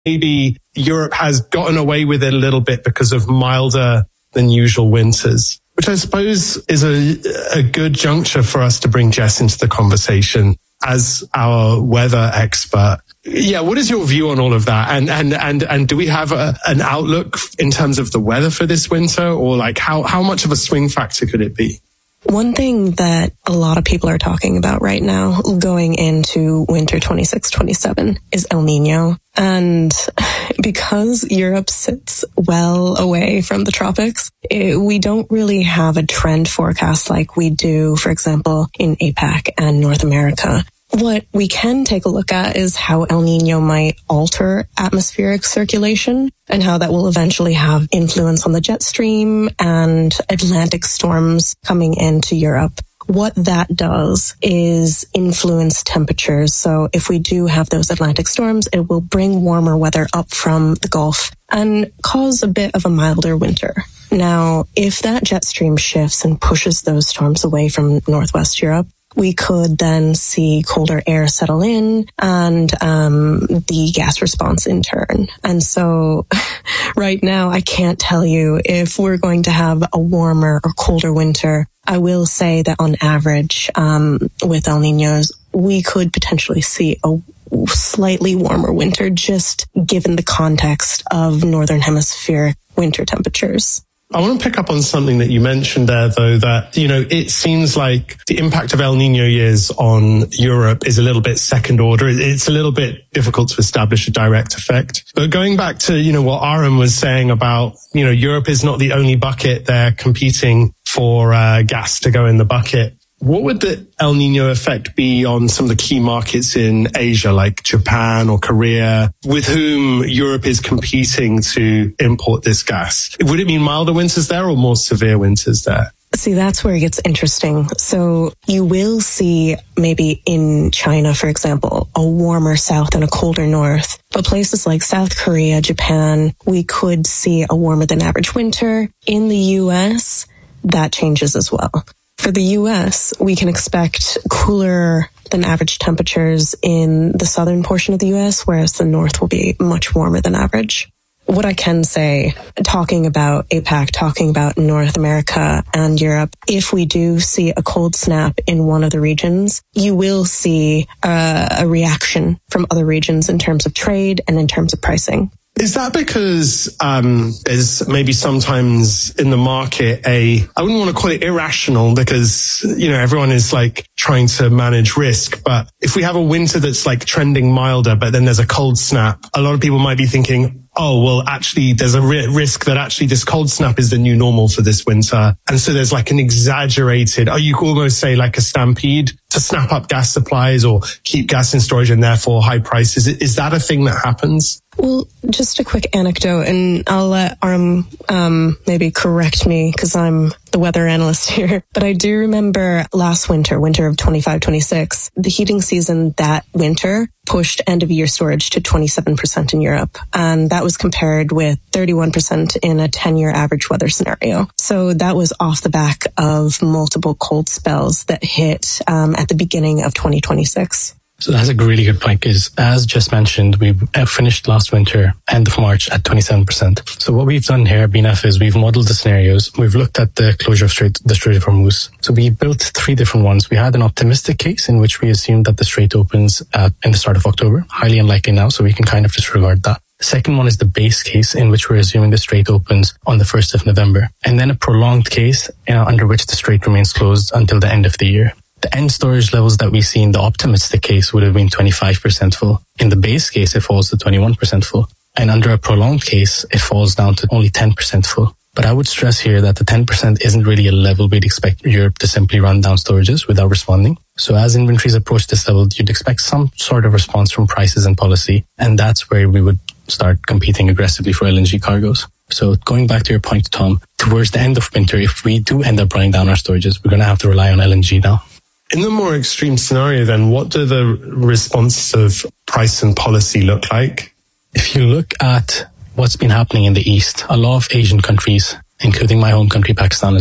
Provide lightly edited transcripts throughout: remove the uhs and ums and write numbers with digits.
maybe Europe has gotten away with it a little bit because of milder than usual winters, which I suppose is a good juncture for us to bring Jess into the conversation as our weather expert. Yeah, what is your view on all of that? And do we have an outlook in terms of the weather for this winter, or like how much of a swing factor could it be? One thing that a lot of people are talking about right now going into winter 26-27 is El Nino. And because Europe sits well away from the tropics, we don't really have a trend forecast like we do, for example, in APAC and North America. What we can take a look at is how El Nino might alter atmospheric circulation and how that will eventually have influence on the jet stream and Atlantic storms coming into Europe. What that does is influence temperatures. So if we do have those Atlantic storms, it will bring warmer weather up from the Gulf and cause a bit of a milder winter. Now, if that jet stream shifts and pushes those storms away from Northwest Europe, we could then see colder air settle in and the gas response in turn. And so right now, I can't tell you if we're going to have a warmer or colder winter. I will say that on average, with El Niños, we could potentially see a slightly warmer winter, just given the context of Northern Hemisphere winter temperatures. I want to pick up on something that you mentioned there, though, that, it seems like the impact of El Nino years on Europe is a little bit second order. It's a little bit difficult to establish a direct effect. But going back to, what Aram was saying about, Europe is not the only bucket. They're competing for gas to go in the bucket. What would the El Nino effect be on some of the key markets in Asia, like Japan or Korea, with whom Europe is competing to import this gas? Would it mean milder winters there or more severe winters there? See, that's where it gets interesting. So you will see maybe in China, for example, a warmer south and a colder north. But places like South Korea, Japan, we could see a warmer than average winter. In the US, that changes as well. For the US, we can expect cooler than average temperatures in the southern portion of the US, whereas the north will be much warmer than average. What I can say, talking about APAC, talking about North America and Europe, if we do see a cold snap in one of the regions, you will see a reaction from other regions in terms of trade and in terms of pricing. Is that because there's maybe sometimes in the market I wouldn't want to call it irrational because, everyone is like trying to manage risk. But if we have a winter that's like trending milder, but then there's a cold snap, a lot of people might be thinking, oh, well, actually, there's a risk that actually this cold snap is the new normal for this winter. And so there's like an exaggerated, you could almost say like a stampede to snap up gas supplies or keep gas in storage and therefore high prices. Is that a thing that happens? Well, just a quick anecdote, and I'll let Aram maybe correct me because I'm the weather analyst here. But I do remember last winter of 25-26, the heating season that winter pushed end-of-year storage to 27% in Europe. And that was compared with 31% in a 10-year average weather scenario. So that was off the back of multiple cold spells that hit at the beginning of 2026. So that's a really good point because, as just mentioned, we finished last winter, end of March, at 27%. So what we've done here at BNF is we've modeled the scenarios. We've looked at the closure of the Strait of Hormuz. So we built three different ones. We had an optimistic case in which we assumed that the strait opens in the start of October. Highly unlikely now, so we can kind of disregard that. The second one is the base case in which we're assuming the strait opens on the 1st of November. And then a prolonged case under which the strait remains closed until the end of the year. The end storage levels that we see in the optimistic case would have been 25% full. In the base case, it falls to 21% full. And under a prolonged case, it falls down to only 10% full. But I would stress here that the 10% isn't really a level we'd expect Europe to simply run down storages without responding. So as inventories approach this level, you'd expect some sort of response from prices and policy. And that's where we would start competing aggressively for LNG cargoes. So going back to your point, Tom, towards the end of winter, if we do end up running down our storages, we're going to have to rely on LNG now. In the more extreme scenario, then, what do the responses of price and policy look like? If you look at what's been happening in the East, a lot of Asian countries, including my home country, Pakistan as well,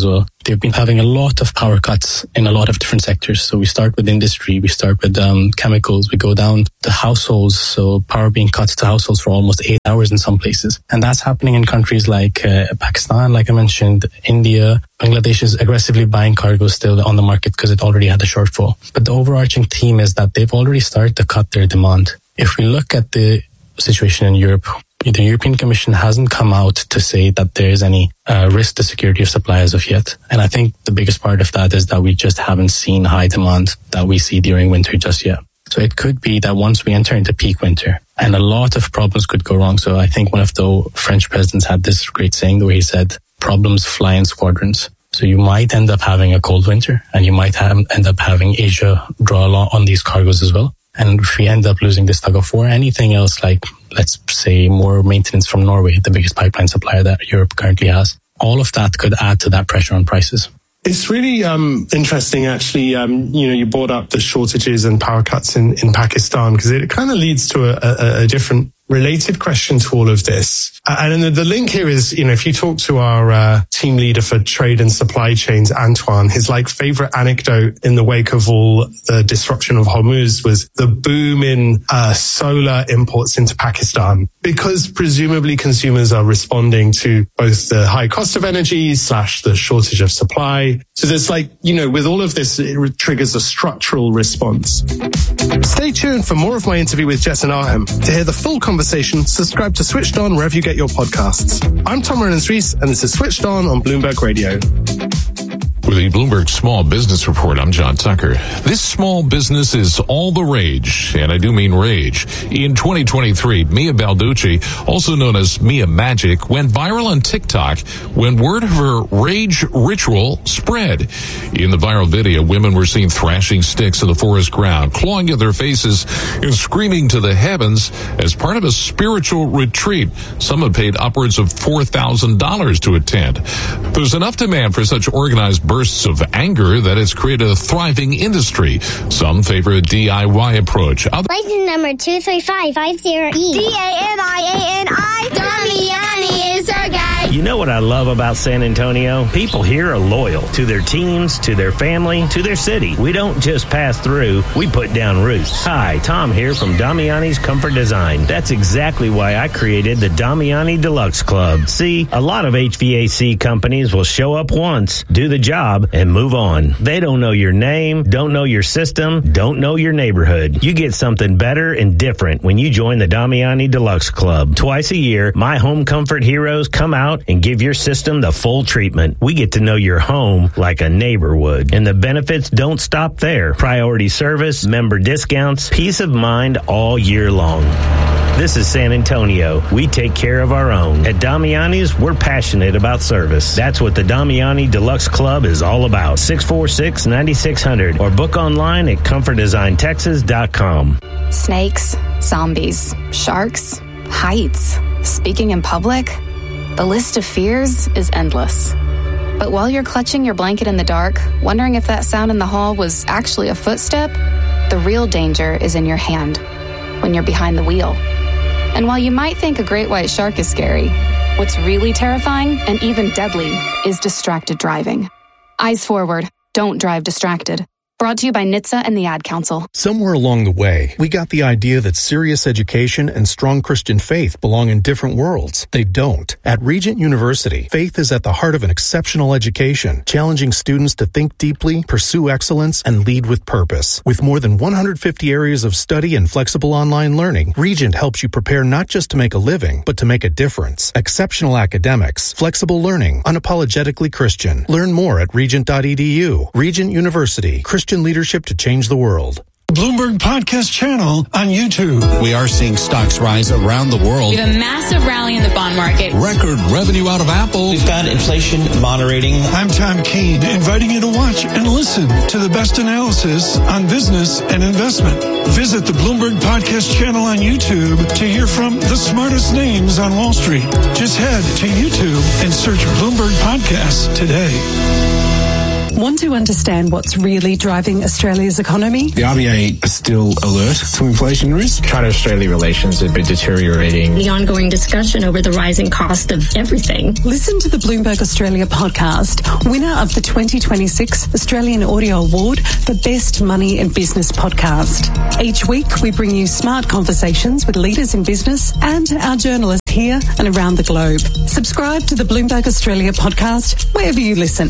they've been having a lot of power cuts in a lot of different sectors. So we start with industry, we start with chemicals, we go down to households. So power being cut to households for almost 8 hours in some places. And that's happening in countries like Pakistan, like I mentioned, India. Bangladesh is aggressively buying cargo still on the market because it already had a shortfall. But the overarching theme is that they've already started to cut their demand. If we look at the situation in Europe, the European Commission hasn't come out to say that there is any risk to security of supply as of yet. And I think the biggest part of that is that we just haven't seen high demand that we see during winter just yet. So it could be that once we enter into peak winter, and a lot of problems could go wrong. So I think one of the French presidents had this great saying where he said, problems fly in squadrons. So you might end up having a cold winter, and you might end up having Asia draw along on these cargoes as well. And if we end up losing this tug of war, anything else like, let's say, more maintenance from Norway, the biggest pipeline supplier that Europe currently has, all of that could add to that pressure on prices. It's really interesting, actually. You brought up the shortages and power cuts in Pakistan, because it kind of leads to a different related question to all of this. And the link here is, if you talk to our team leader for trade and supply chains, Antoine, his favorite anecdote in the wake of all the disruption of Hormuz was the boom in solar imports into Pakistan, because presumably consumers are responding to both the high cost of energy / the shortage of supply. So there's with all of this, it triggers a structural response. Stay tuned for more of my interview with Jetson Arhem. To hear the full conversation, subscribe to Switched On wherever you get your podcasts. I'm Tom Renners-Rees, and this is Switched On Bloomberg Radio. With the Bloomberg Small Business Report, I'm John Tucker. This small business is all the rage, and I do mean rage. In 2023, Mia Balducci, also known as Mia Magic, went viral on TikTok when word of her rage ritual spread. In the viral video, women were seen thrashing sticks in the forest ground, clawing at their faces, and screaming to the heavens as part of a spiritual retreat. Some have paid upwards of $4,000 to attend. There's enough demand for such organized bursts of anger that it's created a thriving industry. Some favor a DIY approach. License number 23550E. D-A-M-I-A-N-I. Damiani is our guy. You know what I love about San Antonio? People here are loyal to their teams, to their family, to their city. We don't just pass through, we put down roots. Hi, Tom here from Damiani's Comfort Design. That's exactly why I created the Damiani Deluxe Club. See, a lot of HVAC companies will show up once, do the job, and move on. They don't know your name, don't know your system, don't know your neighborhood. You get something better and different when you join the Damiani Deluxe Club. Twice a year, my home comfort heroes come out and give your system the full treatment. We get to know your home like a neighbor would. And the benefits don't stop there. Priority service, member discounts, peace of mind all year long. This is San Antonio. We take care of our own. At Damiani's, we're passionate about service. That's what the Damiani Deluxe Club is all about. 646-9600 or book online at comfortdesigntexas.com. Snakes, zombies, sharks, heights, speaking in public. The list of fears is endless. But while you're clutching your blanket in the dark, wondering if that sound in the hall was actually a footstep, the real danger is in your hand when you're behind the wheel. And while you might think a great white shark is scary, what's really terrifying and even deadly is distracted driving. Eyes forward. Don't drive distracted. Brought to you by NHTSA and the Ad Council. Somewhere along the way, we got the idea that serious education and strong Christian faith belong in different worlds. They don't. At Regent University, faith is at the heart of an exceptional education, challenging students to think deeply, pursue excellence, and lead with purpose. With more than 150 areas of study and flexible online learning, Regent helps you prepare not just to make a living, but to make a difference. Exceptional academics, flexible learning, unapologetically Christian. Learn more at regent.edu. Regent University, Christian leadership to change the world. Bloomberg Podcast channel on YouTube. We are seeing stocks rise around the world. We have a massive rally in the bond market. Record revenue out of Apple. We've got inflation moderating. I'm Tom Keene, inviting you to watch and listen to the best analysis on business and investment. Visit the Bloomberg Podcast channel on YouTube to hear from the smartest names on Wall Street. Just head to YouTube and search Bloomberg Podcasts today. Want to understand what's really driving Australia's economy? The RBA is still alert to inflation risk. China-Australia relations have been deteriorating. The ongoing discussion over the rising cost of everything. Listen to the Bloomberg Australia podcast, winner of the 2026 Australian Audio Award for Best Money and Business Podcast. Each week, we bring you smart conversations with leaders in business and our journalists here and around the globe. Subscribe to the Bloomberg Australia podcast wherever you listen.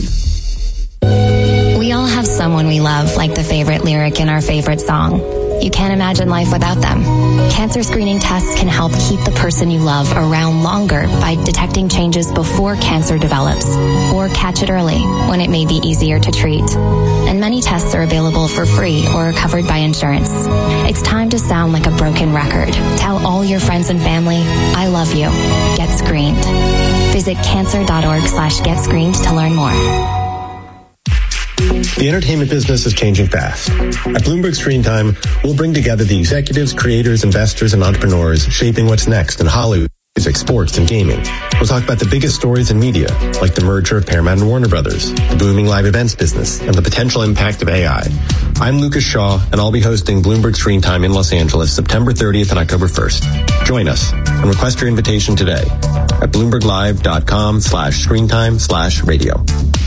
We all have someone we love, like the favorite lyric in our favorite song. You can't imagine life without them. Cancer screening tests can help keep the person you love around longer by detecting changes before cancer develops, or catch it early when it may be easier to treat. And many tests are available for free or covered by insurance. It's time to sound like a broken record. Tell all your friends and family, I love you. Get screened. Visit cancer.org/getscreened to learn more. The entertainment business is changing fast. At Bloomberg Screen Time, we'll bring together the executives, creators, investors, and entrepreneurs shaping what's next in Hollywood, music, sports, and gaming. We'll talk about the biggest stories in media, like the merger of Paramount and Warner Brothers, the booming live events business, and the potential impact of AI. I'm Lucas Shaw, and I'll be hosting Bloomberg Screen Time in Los Angeles, September 30th and October 1st. Join us and request your invitation today at BloombergLive.com/screentime/radio.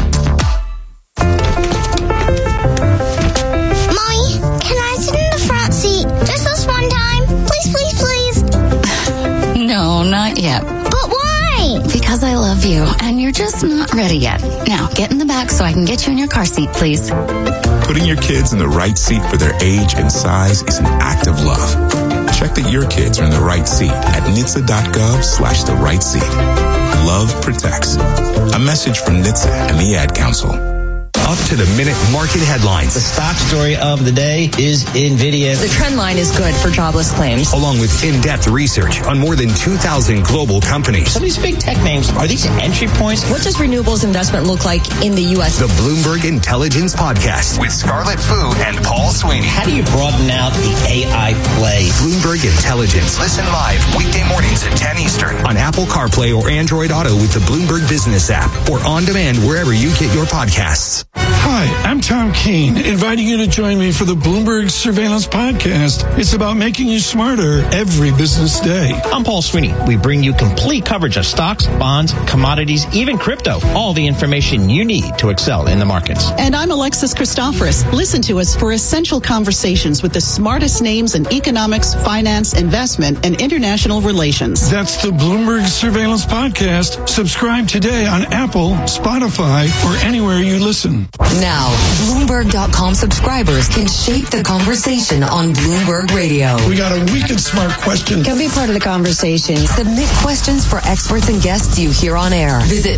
No, not yet. But why? Because I love you, and you're just not ready yet. Now, get in the back so I can get you in your car seat, please. Putting your kids in the right seat for their age and size is an act of love. Check that your kids are in the right seat at NHTSA.gov/the right seat. Love protects. A message from NHTSA and the Ad Council. Up-to-the-minute market headlines. The stock story of the day is NVIDIA. The trend line is good for jobless claims. Along with in-depth research on more than 2,000 global companies. Some of these big tech names, are these entry points? What does renewables investment look like in the U.S.? The Bloomberg Intelligence Podcast with Scarlett Fu and Paul Sweeney. How do you broaden out the AI play? Bloomberg Intelligence. Listen live weekday mornings at 10 Eastern on Apple CarPlay or Android Auto with the Bloomberg Business app or on demand wherever you get your podcasts. Hi, I'm Tom Keene, inviting you to join me for the Bloomberg Surveillance Podcast. It's about making you smarter every business day. I'm Paul Sweeney. We bring you complete coverage of stocks, bonds, commodities, even crypto. All the information you need to excel in the markets. And I'm Alexis Christoforous. Listen to us for essential conversations with the smartest names in economics, finance, investment, and international relations. That's the Bloomberg Surveillance Podcast. Subscribe today on Apple, Spotify, or anywhere you listen. Now, Bloomberg.com subscribers can shape the conversation on Bloomberg Radio. We got a Wicked Smart question. Come be part of the conversation. Submit questions for experts and guests you hear on air. Visit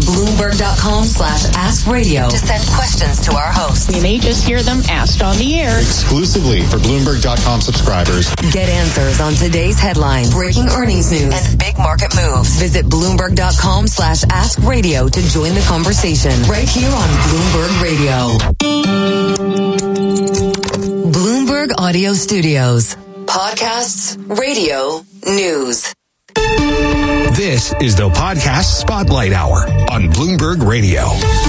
Bloomberg.com/AskRadio to send questions to our hosts. You may just hear them asked on the air. Exclusively for Bloomberg.com subscribers. Get answers on today's headlines, breaking earnings news, and big market moves. Visit Bloomberg.com/AskRadio to join the conversation right here on Bloomberg Radio. Bloomberg Audio Studios. Podcasts, radio, news. This is the Podcast Spotlight Hour on Bloomberg Radio.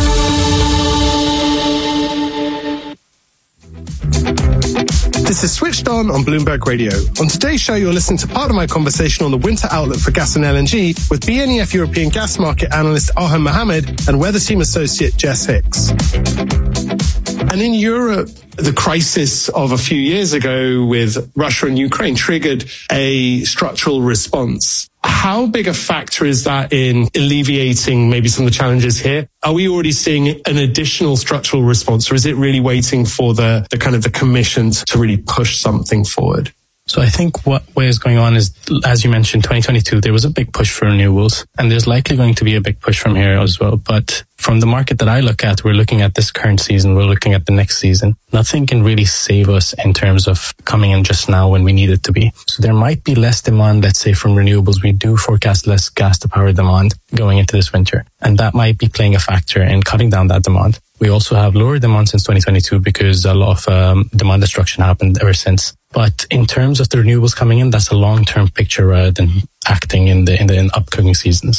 This is Switched On Bloomberg Radio. On today's show, you'll listen to part of my conversation on the winter outlook for gas and LNG with BNEF European gas market analyst Arhan Mohammed and weather team associate Jess Hicks. And in Europe, the crisis of a few years ago with Russia and Ukraine triggered a structural response. How big a factor is that in alleviating maybe some of the challenges here? Are we already seeing an additional structural response, or is it really waiting for the kind of the commission to really push something forward? So I think what is going on is, as you mentioned, 2022, there was a big push for renewables, and there's likely going to be a big push from here as well. But from the market that I look at, we're looking at this current season, we're looking at the next season. Nothing can really save us in terms of coming in just now when we need it to be. So there might be less demand, let's say, from renewables. We do forecast less gas to power demand going into this winter, and that might be playing a factor in cutting down that demand. We also have lower demand since 2022 because a lot of demand destruction happened ever since. But in terms of the renewables coming in, that's a long-term picture rather than acting in the upcoming seasons.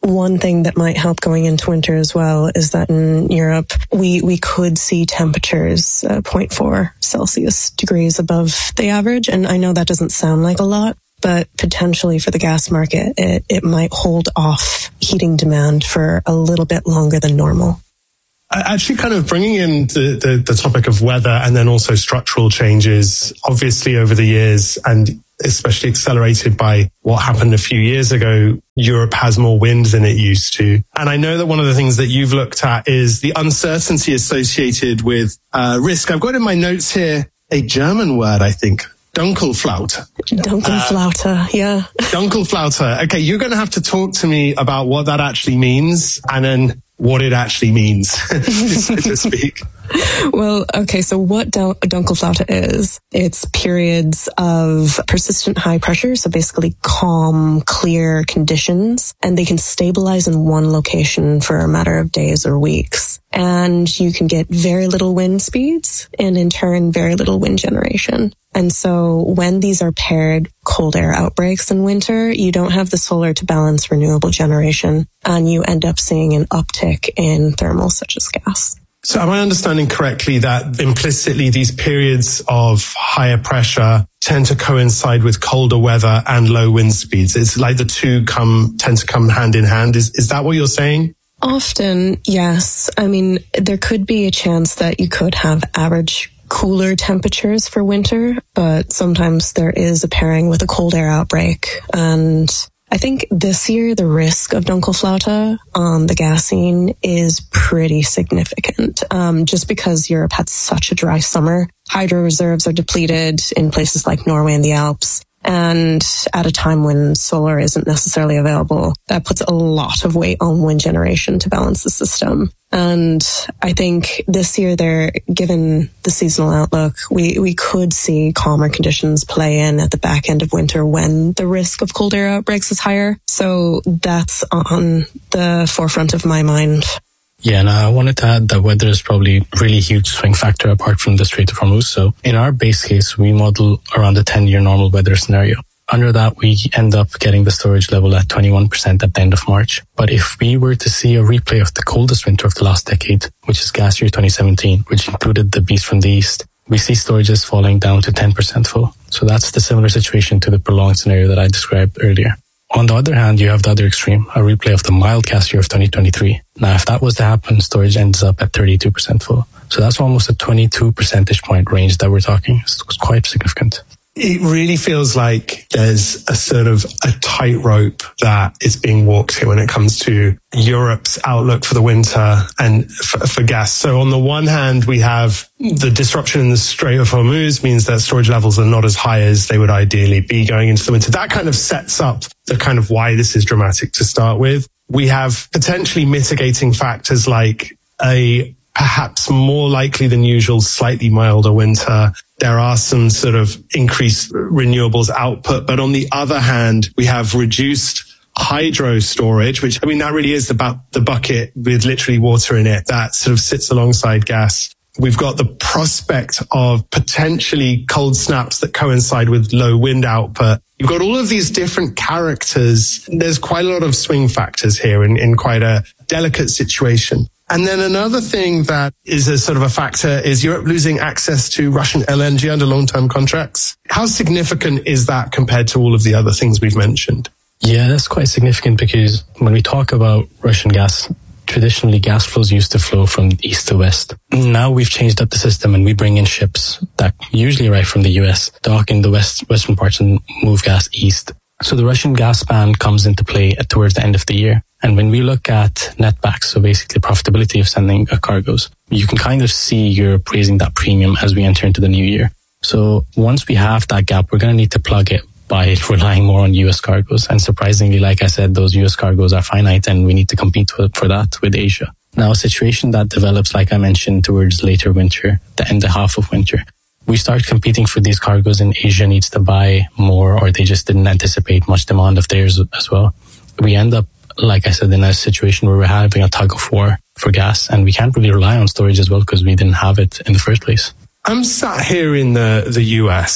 One thing that might help going into winter as well is that in Europe, we could see temperatures 0.4 Celsius degrees above the average. And I know that doesn't sound like a lot, but potentially for the gas market, it might hold off heating demand for a little bit longer than normal. Actually, kind of bringing in the topic of weather and then also structural changes, obviously over the years, and especially accelerated by what happened a few years ago, Europe has more wind than it used to. And I know that one of the things that you've looked at is the uncertainty associated with risk. I've got in my notes here a German word, I think. Dunkelflaute. Dunkelflaute, yeah. Dunkelflaute. Okay, you're going to have to talk to me about what that actually means and then what it actually means, so to speak. Well, okay, so what Dunkelflaute is, it's periods of persistent high pressure, so basically calm, clear conditions, and they can stabilize in one location for a matter of days or weeks. And you can get very little wind speeds and in turn, very little wind generation. And so when these are paired cold air outbreaks in winter, you don't have the solar to balance renewable generation, and you end up seeing an uptick in thermals such as gas. So am I understanding correctly that implicitly these periods of higher pressure tend to coincide with colder weather and low wind speeds? It's like the two tend to come hand in hand. Is that what you're saying? Often, yes. I mean, there could be a chance that you could have average cooler temperatures for winter, but sometimes there is a pairing with a cold air outbreak. And I think this year the risk of Dunkelflaute on the gas scene is pretty significant. Just because Europe had such a dry summer, hydro reserves are depleted in places like Norway and the Alps. And at a time when solar isn't necessarily available, that puts a lot of weight on wind generation to balance the system. And I think this year given the seasonal outlook, we could see calmer conditions play in at the back end of winter when the risk of cold air outbreaks is higher. So that's on the forefront of my mind. Yeah, and I wanted to add that weather is probably a really huge swing factor apart from the Strait of Hormuz. So in our base case, we model around a 10-year normal weather scenario. Under that, we end up getting the storage level at 21% at the end of March. But if we were to see a replay of the coldest winter of the last decade, which is gas year 2017, which included the beast from the east, we see storages falling down to 10% full. So that's the similar situation to the prolonged scenario that I described earlier. On the other hand, you have the other extreme, a replay of the mild gas year of 2023. Now, if that was to happen, storage ends up at 32% full. So that's almost a 22 percentage point range that we're talking. It's quite significant. It really feels like there's a sort of a tightrope that is being walked here when it comes to Europe's outlook for the winter and for gas. So on the one hand, we have the disruption in the Strait of Hormuz means that storage levels are not as high as they would ideally be going into the winter. That kind of sets up the kind of why this is dramatic to start with. We have potentially mitigating factors like a perhaps more likely than usual, slightly milder winter. There are some sort of increased renewables output. But on the other hand, we have reduced hydro storage, which, I mean, that really is about the bucket with literally water in it that sort of sits alongside gas. We've got the prospect of potentially cold snaps that coincide with low wind output. You've got all of these different characters. There's quite a lot of swing factors here in quite a delicate situation. And then another thing that is a sort of a factor is Europe losing access to Russian LNG under long-term contracts. How significant is that compared to all of the other things we've mentioned? Yeah, that's quite significant because when we talk about Russian gas, traditionally gas flows used to flow from east to west. Now we've changed up the system and we bring in ships that usually arrive from the US, dock in the western parts and move gas east. So the Russian gas ban comes into play towards the end of the year. And when we look at netbacks, so basically profitability of sending cargoes, you can kind of see Europe raising that premium as we enter into the new year. So once we have that gap, we're going to need to plug it by relying more on US cargoes. And surprisingly, like I said, those US cargoes are finite and we need to compete for that with Asia. Now, a situation that develops, like I mentioned, towards later winter, the end half of winter, we start competing for these cargoes and Asia needs to buy more or they just didn't anticipate much demand of theirs as well. We end up, like I said, in a situation where we're having a tug of war for gas and we can't really rely on storage as well because we didn't have it in the first place. I'm sat here in the US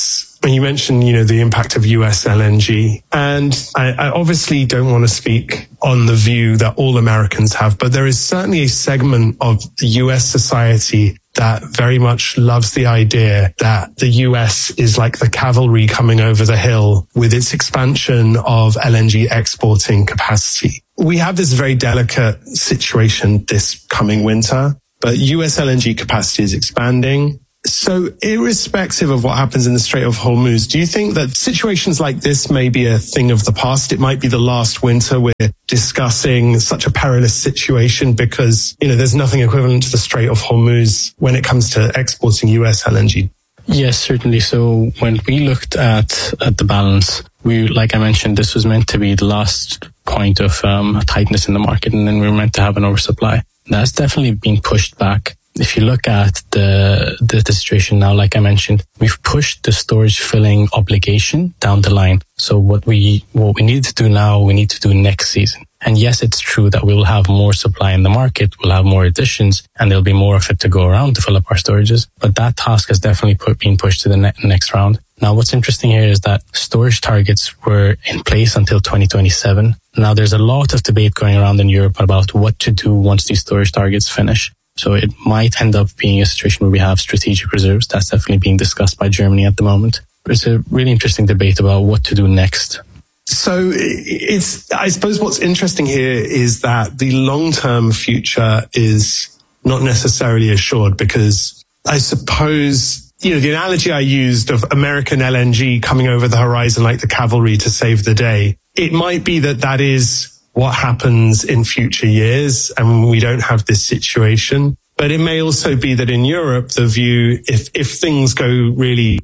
And you mentioned, the impact of US LNG. And I obviously don't want to speak on the view that all Americans have, but there is certainly a segment of the US society that very much loves the idea that the US is like the cavalry coming over the hill with its expansion of LNG exporting capacity. We have this very delicate situation this coming winter, but US LNG capacity is expanding. So irrespective of what happens in the Strait of Hormuz, do you think that situations like this may be a thing of the past? It might be the last winter we're discussing such a perilous situation because, there's nothing equivalent to the Strait of Hormuz when it comes to exporting US LNG. Yes, certainly. So when we looked at the balance, like I mentioned, this was meant to be the last point of tightness in the market, and then we were meant to have an oversupply. That's definitely been pushed back. If you look at the situation now, like I mentioned, we've pushed the storage filling obligation down the line. So what we need to do now, we need to do next season. And yes, it's true that we will have more supply in the market, we'll have more additions, and there'll be more of it to go around to fill up our storages. But that task has definitely been pushed to the next round. Now, what's interesting here is that storage targets were in place until 2027. Now, there's a lot of debate going around in Europe about what to do once these storage targets finish. So it might end up being a situation where we have strategic reserves. That's definitely being discussed by Germany at the moment. It's a really interesting debate about what to do next. So I suppose what's interesting here is that the long-term future is not necessarily assured because I suppose, the analogy I used of American LNG coming over the horizon like the cavalry to save the day, it might be that is what happens in future years and we don't have this situation. But it may also be that in Europe, the view, if things go really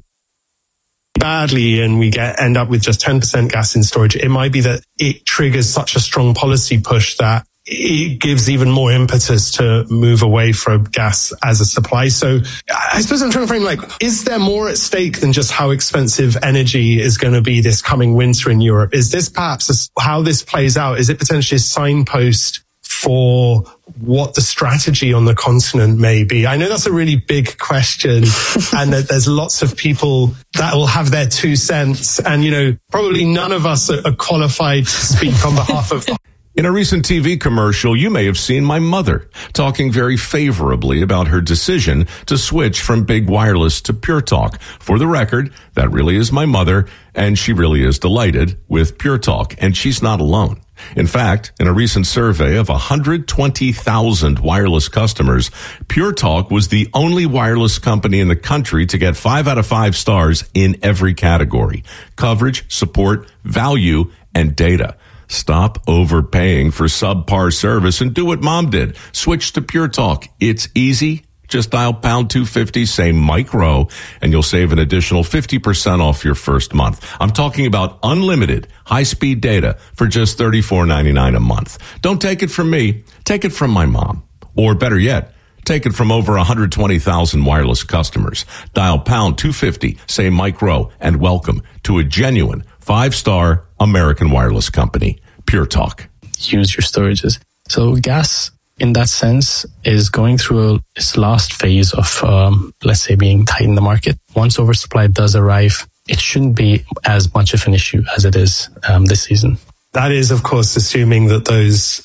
badly and we end up with just 10% gas in storage, it might be that it triggers such a strong policy push that it gives even more impetus to move away from gas as a supply. So I suppose I'm trying to frame is there more at stake than just how expensive energy is going to be this coming winter in Europe? Is this perhaps how this plays out? Is it potentially a signpost for what the strategy on the continent may be? I know that's a really big question and that there's lots of people that will have their 2 cents and, probably none of us are qualified to speak on behalf of... In a recent TV commercial, you may have seen my mother talking very favorably about her decision to switch from Big Wireless to Pure Talk. For the record, that really is my mother, and she really is delighted with Pure Talk, and she's not alone. In fact, in a recent survey of 120,000 wireless customers, Pure Talk was the only wireless company in the country to get 5 out of 5 stars in every category: coverage, support, value, and data. Stop overpaying for subpar service and do what Mom did. Switch to Pure Talk. It's easy. Just dial pound 250, say Mike Rowe, and you'll save an additional 50% off your first month. I'm talking about unlimited high-speed data for just $34.99 a month. Don't take it from me. Take it from my mom. Or better yet, take it from over 120,000 wireless customers. Dial pound 250, say Mike Rowe, and welcome to a genuine 5-star American wireless company, Pure Talk. Use your storages. So gas, in that sense, is going through its last phase of, let's say, being tight in the market. Once oversupply does arrive, it shouldn't be as much of an issue as it is this season. That is, of course, assuming that those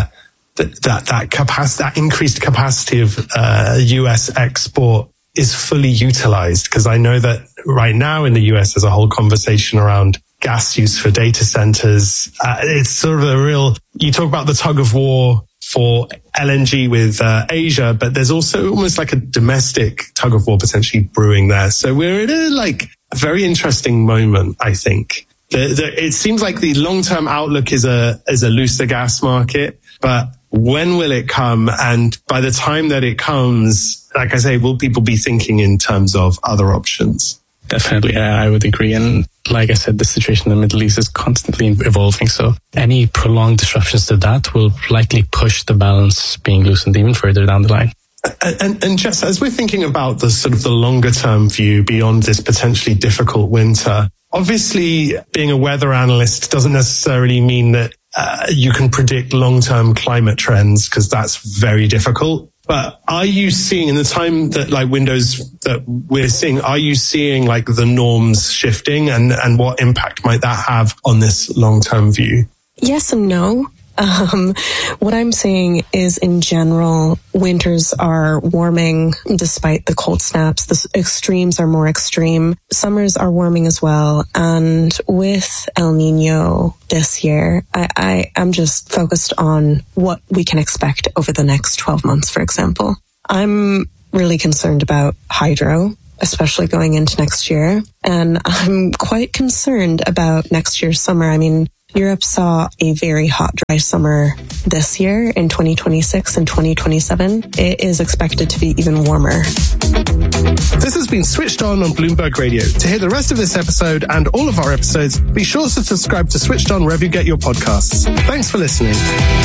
that capacity, that increased capacity of US export is fully utilized. Because I know that right now in the US, there's a whole conversation around gas use for data centers. It's sort of a real, you talk about the tug of war for LNG with Asia, but there's also almost like a domestic tug of war potentially brewing there. So we're in a very interesting moment, I think. It seems like the long-term outlook is a looser gas market, but when will it come? And by the time that it comes, like I say, will people be thinking in terms of other options? Definitely, I would agree. And like I said, the situation in the Middle East is constantly evolving. So any prolonged disruptions to that will likely push the balance being loosened even further down the line. And Jess, as we're thinking about the sort of the longer term view beyond this potentially difficult winter, obviously being a weather analyst doesn't necessarily mean that you can predict long-term climate trends, because that's very difficult. But are you seeing in the time that like windows that we're seeing, are you seeing like the norms shifting and what impact might that have on this long-term view? Yes and no. What I'm seeing is in general, winters are warming despite the cold snaps. The extremes are more extreme. Summers are warming as well. And with El Nino this year, I'm just focused on what we can expect over the next 12 months, for example. I'm really concerned about hydro, especially going into next year. And I'm quite concerned about next year's summer. I mean, Europe saw a very hot, dry summer this year in 2026 and 2027. It is expected to be even warmer. This has been Switched On Bloomberg Radio. To hear the rest of this episode and all of our episodes, be sure to subscribe to Switched On wherever you get your podcasts. Thanks for listening.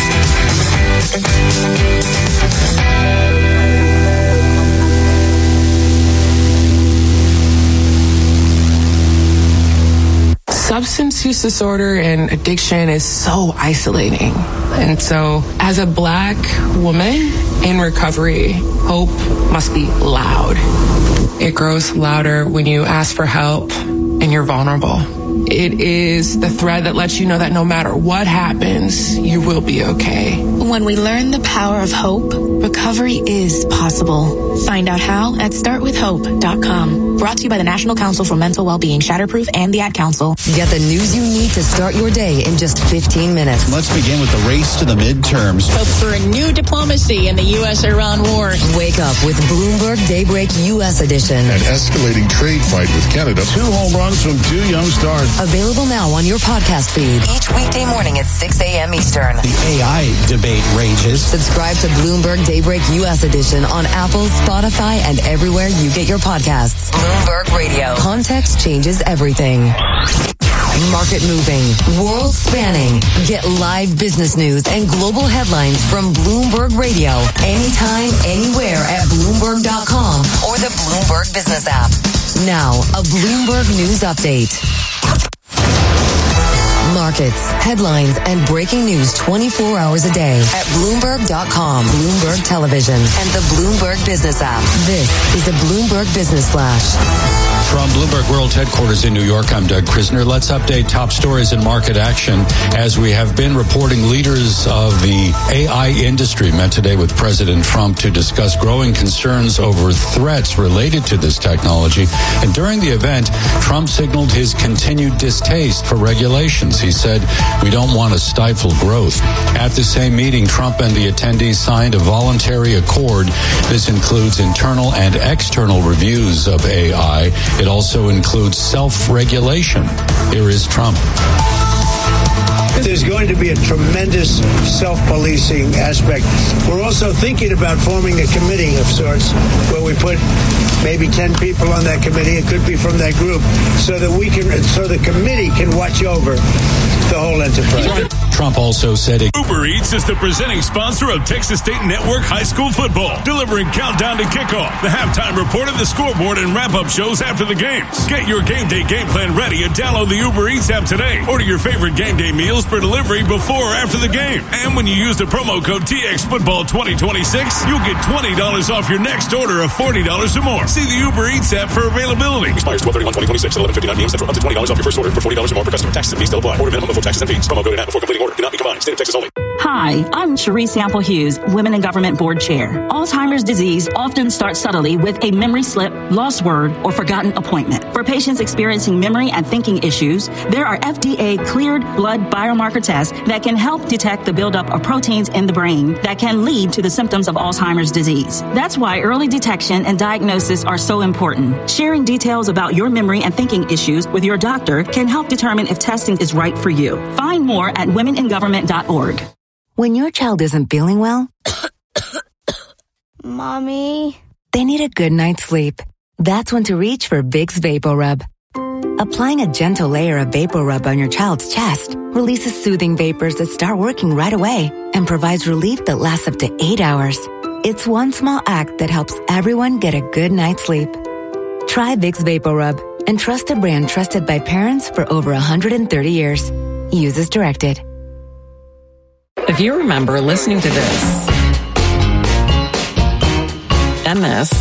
Substance use disorder and addiction is so isolating. And so, as a Black woman in recovery, hope must be loud. It grows louder when you ask for help and you're vulnerable. It is the thread that lets you know that no matter what happens, you will be okay. When we learn the power of hope, recovery is possible. Find out how at startwithhope.com. Brought to you by the National Council for Mental Wellbeing, Shatterproof, and the Ad Council. Get the news you need to start your day in just 15 minutes. Let's begin with the race to the midterms. Hope for a new diplomacy in the U.S.-Iran war. Wake up with Bloomberg Daybreak U.S. edition. An escalating trade fight with Canada. 2 home runs from 2 young stars. Available now on your podcast feed. Each weekday morning at 6 a.m. Eastern. The AI debate rages. Subscribe to Bloomberg Daybreak U.S. edition on Apple, Spotify, and everywhere you get your podcasts. Bloomberg Radio. Context changes everything. Market moving, world spanning. Get live business news and global headlines from Bloomberg Radio. Anytime, anywhere at Bloomberg.com or the Bloomberg Business app. Now, a Bloomberg News Update. Markets, headlines, and breaking news 24 hours a day at Bloomberg.com, Bloomberg Television, and the Bloomberg Business app. This is a Bloomberg Business Flash. From Bloomberg World Headquarters in New York, I'm Doug Krisner. Let's update top stories in market action as we have been reporting leaders of the AI industry met today with President Trump to discuss growing concerns over threats related to this technology. And during the event, Trump signaled his continued distaste for regulations. He said, "We don't want to stifle growth." At the same meeting, Trump and the attendees signed a voluntary accord. This includes internal and external reviews of AI. It also includes self-regulation. Here is Trump. There's going to be a tremendous self-policing aspect. We're also thinking about forming a committee of sorts where we put maybe 10 people on that committee. It could be from that group so that the committee can watch over the whole enterprise. Trump also said Uber Eats is the presenting sponsor of Texas State Network High School Football, delivering countdown to kickoff, the halftime report of the scoreboard, and wrap-up shows after the games. Get your game day game plan ready and download the Uber Eats app today. Order your favorite game day meals for delivery before or after the game. And when you use the promo code TXFootball2026, you'll get $20 off your next order of $40 or more. See the Uber Eats app for availability. Expires 12/31/2026 at 11:59 p.m. Central. Up to $20 off your first order for $40 or more per customer. Taxes and fees still apply. Order minimum before taxes and fees. Promo code and app before completing order. Cannot be combined. State of Texas only. Hi, I'm Cherie Sample Hughes, Women in Government Board Chair. Alzheimer's disease often starts subtly with a memory slip, lost word, or forgotten appointment. For patients experiencing memory and thinking issues, there are FDA-cleared blood biomarker tests that can help detect the buildup of proteins in the brain that can lead to the symptoms of Alzheimer's disease. That's why early detection and diagnosis are so important. Sharing details about your memory and thinking issues with your doctor can help determine if testing is right for you. Find more at womeningovernment.org. When your child isn't feeling well, Mommy, they need a good night's sleep. That's when to reach for Vicks VapoRub. Applying a gentle layer of VapoRub on your child's chest releases soothing vapors that start working right away and provides relief that lasts up to 8 hours. It's one small act that helps everyone get a good night's sleep. Try Vicks VapoRub and trust a brand trusted by parents for over 130 years. Use as directed. If you remember listening to this, then this,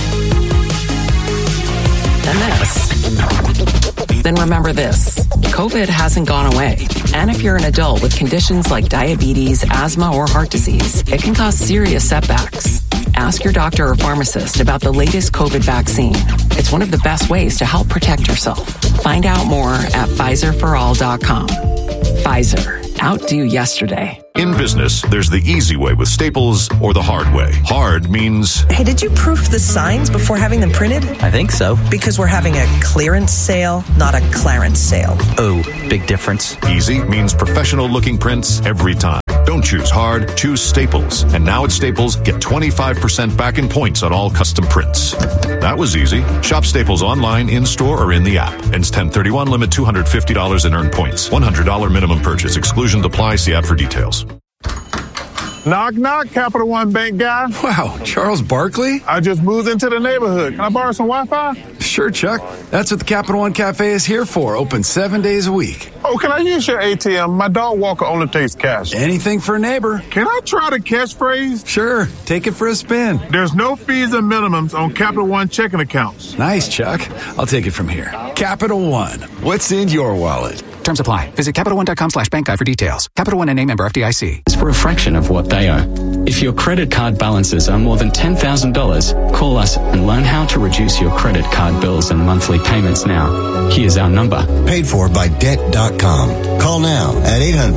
then this. Then remember this, COVID hasn't gone away. And if you're an adult with conditions like diabetes, asthma, or heart disease, it can cause serious setbacks. Ask your doctor or pharmacist about the latest COVID vaccine. It's one of the best ways to help protect yourself. Find out more at PfizerForAll.com. Pfizer. Outdo yesterday. In business, there's the easy way with Staples or the hard way. Hard means... Hey, did you proof the signs before having them printed? I think so. Because we're having a clearance sale, not a clarence sale. Oh, big difference. Easy means professional-looking prints every time. Don't choose hard, choose Staples. And now at Staples, get 25% back in points on all custom prints. That was easy. Shop Staples online, in-store, or in the app. Ends 10/31, limit $250 in earned points. $100 minimum purchase. Exclusions apply. See app for details. Knock, knock, Capital One Bank guy. Wow, Charles Barkley? I just moved into the neighborhood. Can I borrow some Wi-Fi? Sure, Chuck. That's what the Capital One Cafe is here for. Open 7 days a week. Oh, can I use your ATM? My dog walker only takes cash. Anything for a neighbor. Can I try the catchphrase? Sure. Take it for a spin. There's no fees and minimums on Capital One checking accounts. Nice, Chuck. I'll take it from here. Capital One. What's in your wallet? Terms apply. Visit CapitalOne.com/bankguide for details. Capital One and name member FDIC. It's for a fraction of what they owe. If your credit card balances are more than $10,000, call us and learn how to reduce your credit card bills and monthly payments now. Here's our number. Paid for by Debt.com. Call now at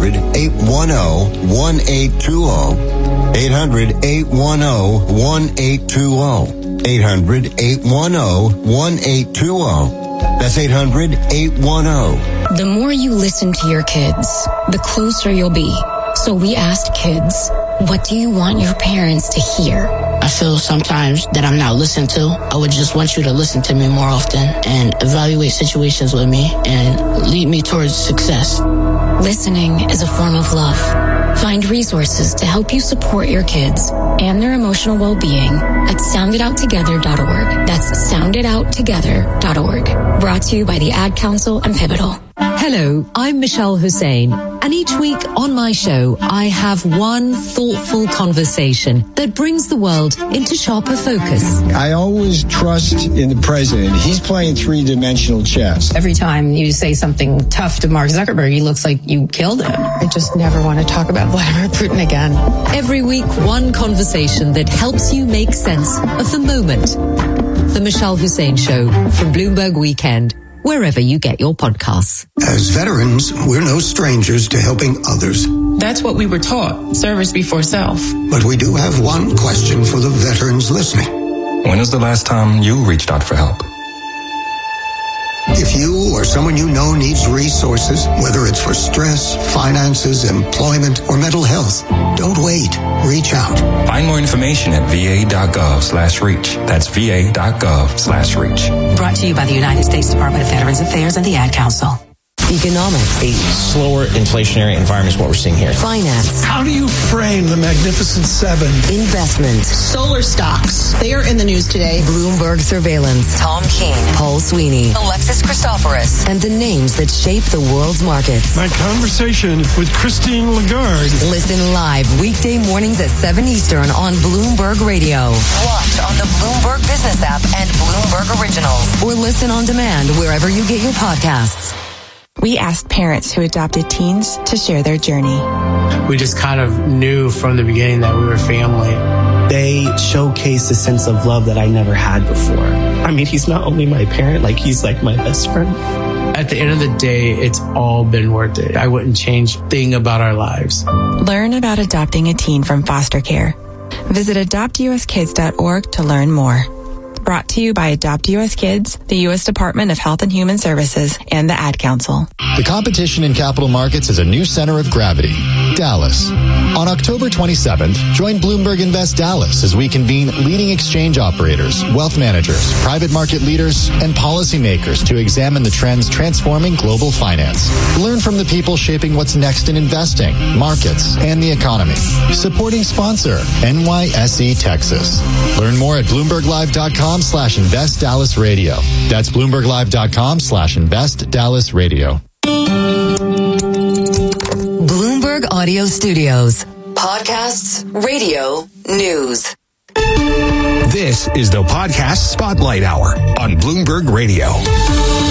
800-810-1820. 800-810-1820. 800-810-1820. That's 800-810. The more you listen to your kids, the closer you'll be. So we asked kids, what do you want your parents to hear? I feel sometimes that I'm not listened to. I would just want you to listen to me more often and evaluate situations with me and lead me towards success. Listening is a form of love. Find resources to help you support your kids and their emotional well-being at sounditouttogether.org. That's sounditouttogether.org. Brought to you by the Ad Council and Pivotal. Hello, I'm Michelle Hussein, and each week on my show, I have one thoughtful conversation that brings the world into sharper focus. I always trust in the president. He's playing three-dimensional chess. Every time you say something tough to Mark Zuckerberg, he looks like you killed him. I just never want to talk about Vladimir Putin again. Every week, one conversation that helps you make sense of the moment. The Michelle Hussein Show from Bloomberg Weekend, wherever you get your podcasts. As veterans, we're no strangers to helping others. That's what we were taught, service before self. But we do have one question for the veterans listening. When was the last time you reached out for help? If you or someone you know needs resources, whether it's for stress, finances, employment, or mental health, don't wait. Reach out. Find more information at va.gov/reach. That's va.gov/reach. Brought to you by the United States Department of Veterans Affairs and the Ad Council. Economics. A slower inflationary environment is what we're seeing here. Finance. How do you frame the Magnificent Seven? Investment. Solar stocks. They are in the news today. Bloomberg surveillance. Tom Keene. Paul Sweeney. Alexis Christoforous. And the names that shape the world's markets. My conversation with Christine Lagarde. Listen live weekday mornings at 7 Eastern on Bloomberg Radio. Watch on the Bloomberg Business app and Bloomberg Originals. Or listen on demand wherever you get your podcasts. We asked parents who adopted teens to share their journey. We just kind of knew from the beginning that we were family. They showcased a sense of love that I never had before. I mean, he's not only my parent, he's like my best friend. At the end of the day, it's all been worth it. I wouldn't change a thing about our lives. Learn about adopting a teen from foster care. Visit adoptuskids.org to learn more. Brought to you by Adopt U.S. Kids, the U.S. Department of Health and Human Services, and the Ad Council. The competition in capital markets is a new center of gravity, Dallas. On October 27th, join Bloomberg Invest Dallas as we convene leading exchange operators, wealth managers, private market leaders, and policymakers to examine the trends transforming global finance. Learn from the people shaping what's next in investing, markets, and the economy. Supporting sponsor, NYSE Texas. Learn more at BloombergLive.com/Invest Dallas Radio. That's BloombergLive.com/Invest Dallas Radio. Bloomberg Audio Studios. Podcasts, radio, news. This is the Podcast Spotlight Hour on Bloomberg Radio.